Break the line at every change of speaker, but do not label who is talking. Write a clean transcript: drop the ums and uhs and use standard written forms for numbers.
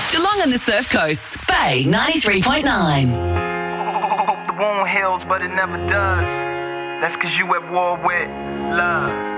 Geelong and the Surf Coast, Bay 93.9.
Hope the wound heals, but it never does. That's 'cause you at war with love.